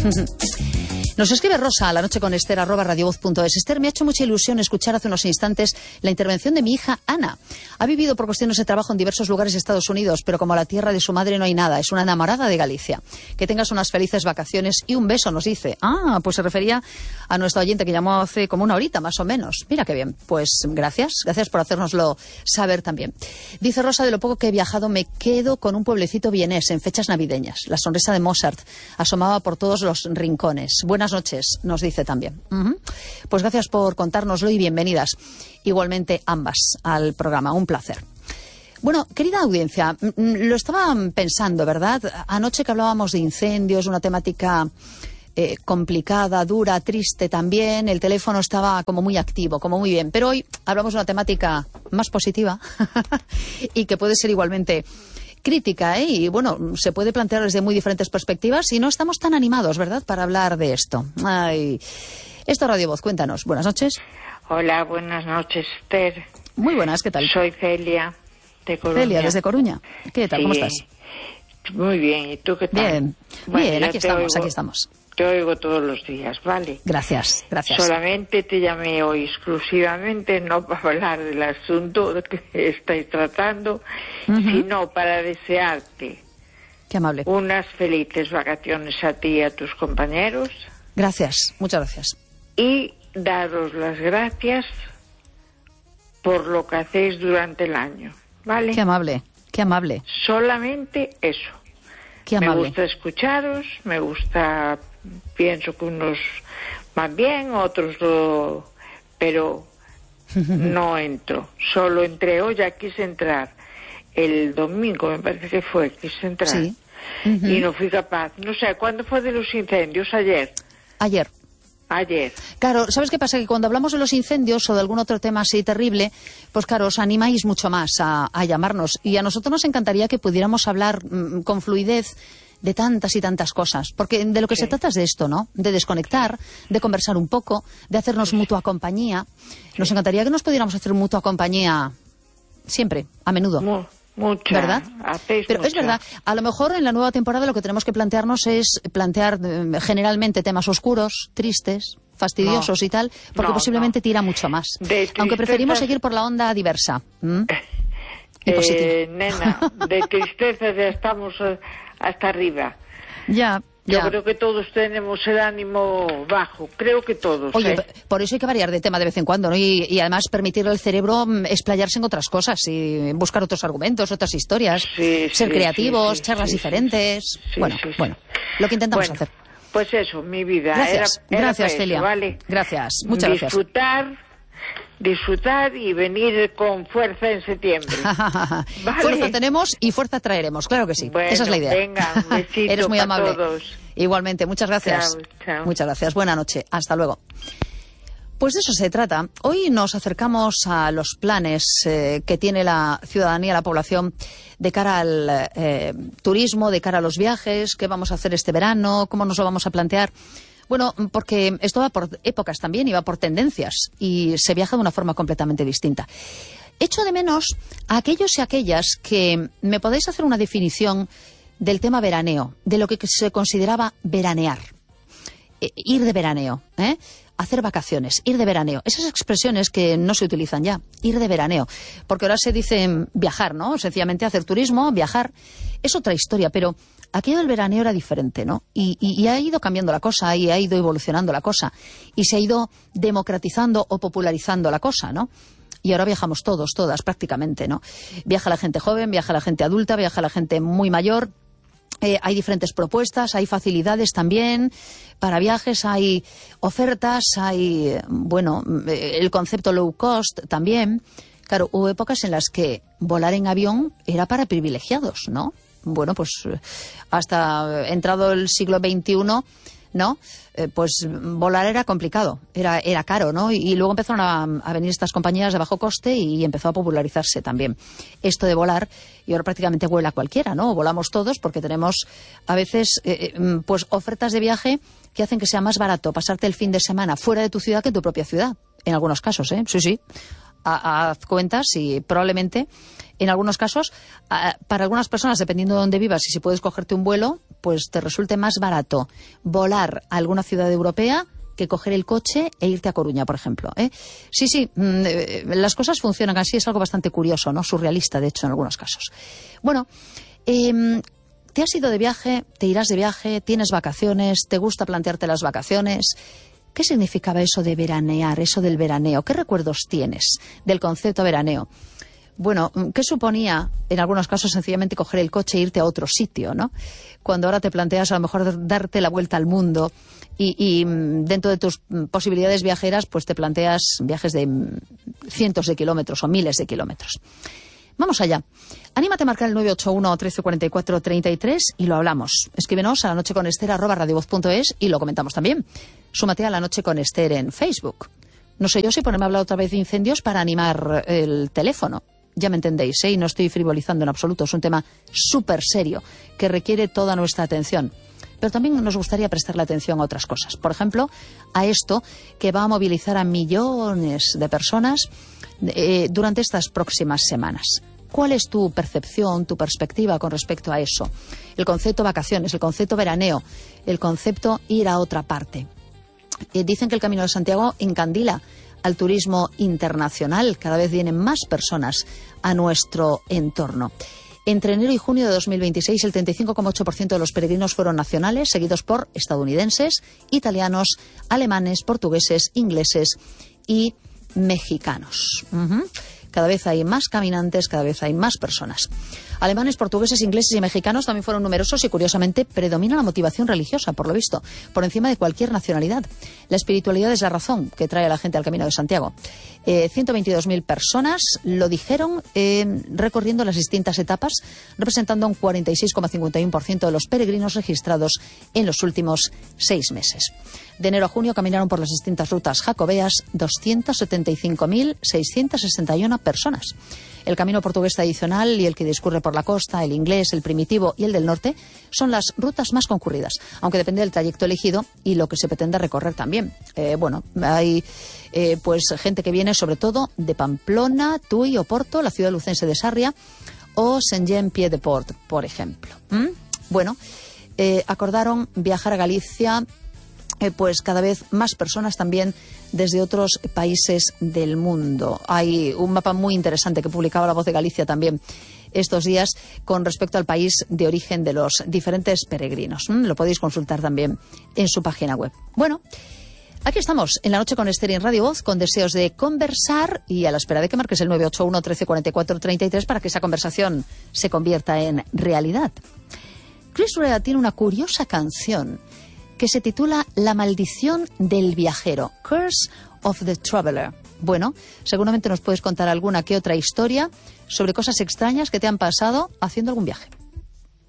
Nos escribe Rosa a la noche con Esther @radiovoz.es. Esther, me ha hecho mucha ilusión escuchar hace unos instantes la intervención de mi hija Ana. Ha vivido por cuestiones de trabajo en diversos lugares de Estados Unidos, pero como la tierra de su madre no hay nada. Es una enamorada de Galicia. Que tengas unas felices vacaciones y un beso, nos dice. Ah, pues se refería a nuestro oyente que llamó hace como una horita, más o menos. Mira qué bien. Pues gracias por hacérnoslo saber también. Dice Rosa, de lo poco que he viajado me quedo con un pueblecito vienés en fechas navideñas. La sonrisa de Mozart asomaba por todos los rincones. Buenas noches, nos dice también. Pues gracias por contárnoslo y bienvenidas igualmente ambas al programa. Un placer. Bueno, querida audiencia, lo estaba pensando, ¿verdad? Anoche que hablábamos de incendios, una temática complicada, dura, triste también. El teléfono estaba como muy activo, como muy bien. Pero hoy hablamos de una temática más positiva y que puede ser igualmente crítica, y bueno, se puede plantear desde muy diferentes perspectivas y no estamos tan animados, ¿verdad?, para hablar de esto. Ay, esto es Radio Voz, cuéntanos. Buenas noches. Hola, buenas noches, Esther. Muy buenas, ¿qué tal? Soy Celia, de Coruña. Celia, desde Coruña. ¿Qué tal? Sí. ¿Cómo estás? Muy bien, ¿y tú qué tal? Bien, bueno, bien, aquí estamos. Te oigo todos los días, ¿vale? Gracias. Solamente te llamé hoy exclusivamente, no para hablar del asunto que estáis tratando, sino para desearte Qué amable. unas felices vacaciones a ti y a tus compañeros. Gracias, muchas gracias. Y daros las gracias por lo que hacéis durante el año, ¿vale? Qué amable, qué amable. Solamente eso. Qué amable. Me gusta escucharos, pienso que unos van bien, otros no, pero no entro. Solo entré hoy, ya quise entrar. El domingo, me parece que fue, quise entrar. Sí. Y no fui capaz. No sé, ¿cuándo fue de los incendios? Ayer. Claro, ¿sabes qué pasa? Que cuando hablamos de los incendios o de algún otro tema así terrible, pues claro, os animáis mucho más a llamarnos. Y a nosotros nos encantaría que pudiéramos hablar con fluidez de tantas y tantas cosas. Porque de lo que se trata es de esto, ¿no? De desconectar, de conversar un poco, de hacernos mutua compañía. Nos encantaría que nos pudiéramos hacer mutua compañía siempre, a menudo. Mucha, ¿verdad? Pero mucha. es verdad, a lo mejor en la nueva temporada lo que tenemos que plantearnos es plantear generalmente temas oscuros, tristes, fastidiosos y tal, porque posiblemente tira mucho más. Aunque preferimos seguir por la onda diversa. Y positiva. Nena, de tristeza ya estamos hasta arriba. Ya. Yo creo que todos tenemos el ánimo bajo, creo que todos. Oye, por eso hay que variar de tema de vez en cuando, ¿no? Y además permitirle al cerebro explayarse en otras cosas y buscar otros argumentos, otras historias, ser creativos, charlas diferentes. Bueno, lo que intentamos hacer. Pues eso, mi vida. Gracias, eso, Celia. ¿vale? Gracias, muchas gracias. Disfrutar y venir con fuerza en septiembre. ¿Vale? Fuerza tenemos y fuerza traeremos, claro que sí. Bueno, esa es la idea. Venga, un besito. Eres muy amable. Todos. Igualmente, muchas gracias. Chao. Muchas gracias. Buena noche. Hasta luego. Pues de eso se trata. Hoy nos acercamos a los planes que tiene la ciudadanía, la población, de cara al turismo, de cara a los viajes, qué vamos a hacer este verano, cómo nos lo vamos a plantear. Bueno, porque esto va por épocas también y va por tendencias y se viaja de una forma completamente distinta. Echo de menos a aquellos y aquellas que me podáis hacer una definición del tema veraneo, de lo que se consideraba veranear, ir de veraneo, hacer vacaciones, ir de veraneo. Esas expresiones que no se utilizan ya, ir de veraneo, porque ahora se dice viajar, ¿no? Sencillamente hacer turismo, viajar, es otra historia, pero aquello del veraneo era diferente, ¿no? Y ha ido cambiando la cosa, y ha ido evolucionando la cosa, y se ha ido democratizando o popularizando la cosa, ¿no? Y ahora viajamos todos, todas, prácticamente, ¿no? Viaja la gente joven, viaja la gente adulta, viaja la gente muy mayor. Hay diferentes propuestas, hay facilidades también para viajes, hay ofertas, hay, el concepto low cost también. Claro, hubo épocas en las que volar en avión era para privilegiados, ¿no? Bueno, pues hasta entrado el siglo XXI, ¿no? Pues volar era complicado, era caro, ¿no? Y luego empezaron a venir estas compañías de bajo coste y empezó a popularizarse también esto de volar, y ahora prácticamente vuela cualquiera, ¿no? Volamos todos porque tenemos a veces pues ofertas de viaje que hacen que sea más barato pasarte el fin de semana fuera de tu ciudad que en tu propia ciudad, en algunos casos, sí. Haz cuentas y probablemente en algunos casos, para algunas personas, dependiendo de dónde vivas y si puedes cogerte un vuelo, pues te resulte más barato volar a alguna ciudad europea que coger el coche e irte a Coruña, por ejemplo, ¿eh? Sí, las cosas funcionan así, es algo bastante curioso, ¿no? Surrealista, de hecho, en algunos casos. Bueno, te has ido de viaje, te irás de viaje, tienes vacaciones, te gusta plantearte las vacaciones. ¿Qué significaba eso de veranear, eso del veraneo? ¿Qué recuerdos tienes del concepto veraneo? Bueno, ¿qué suponía en algunos casos sencillamente coger el coche e irte a otro sitio, ¿no? Cuando ahora te planteas a lo mejor darte la vuelta al mundo y dentro de tus posibilidades viajeras pues te planteas viajes de cientos de kilómetros o miles de kilómetros. Vamos allá. Anímate a marcar el 981 1344 33 y lo hablamos. Escríbenos a lanocheconester@radiovoz.es y lo comentamos también. Súmate a La Noche con Ester en Facebook. No sé yo si ponerme a hablar otra vez de incendios para animar el teléfono. Ya me entendéis, ¿eh? Y no estoy frivolizando en absoluto. Es un tema súper serio que requiere toda nuestra atención. Pero también nos gustaría prestarle atención a otras cosas. Por ejemplo, a esto que va a movilizar a millones de personas durante estas próximas semanas. ¿Cuál es tu percepción, tu perspectiva con respecto a eso? El concepto vacaciones, el concepto veraneo, el concepto ir a otra parte. Dicen que el Camino de Santiago encandila al turismo internacional. Cada vez vienen más personas a nuestro entorno. Entre enero y junio de 2026, el 35,8% de los peregrinos fueron nacionales, seguidos por estadounidenses, italianos, alemanes, portugueses, ingleses y mexicanos. Cada vez hay más caminantes, cada vez hay más personas. Alemanes, portugueses, ingleses y mexicanos también fueron numerosos y, curiosamente, predomina la motivación religiosa, por lo visto, por encima de cualquier nacionalidad. La espiritualidad es la razón que trae a la gente al Camino de Santiago. 122.000 personas lo dijeron recorriendo las distintas etapas, representando un 46,51% de los peregrinos registrados en los últimos 6 meses. De enero a junio caminaron por las distintas rutas jacobeas 275.661 personas. El camino portugués tradicional y el que discurre por la costa, el inglés, el primitivo y el del norte son las rutas más concurridas, aunque depende del trayecto elegido y lo que se pretende recorrer también. Hay pues gente que viene sobre todo de Pamplona, Tui, Oporto, la ciudad lucense de Sarria o Saint-Jean-Pied-de-Port, por ejemplo. Acordaron viajar a Galicia pues cada vez más personas también desde otros países del mundo. Hay un mapa muy interesante que publicaba La Voz de Galicia también estos días con respecto al país de origen de los diferentes peregrinos. Lo podéis consultar también en su página web. Bueno, aquí estamos en La Noche con Ester en Radio Voz con deseos de conversar y a la espera de que marques el 981 1344 33 para que esa conversación se convierta en realidad. Chris Rea tiene una curiosa canción que se titula La maldición del viajero, Curse of the Traveler. Bueno, seguramente nos puedes contar alguna que otra historia sobre cosas extrañas que te han pasado haciendo algún viaje.